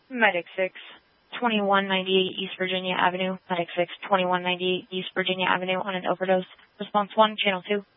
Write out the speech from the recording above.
Medic 6, 2198 East Virginia Avenue. Medic 6, 2198 East Virginia Avenue on an overdose. Response 1, Channel 2.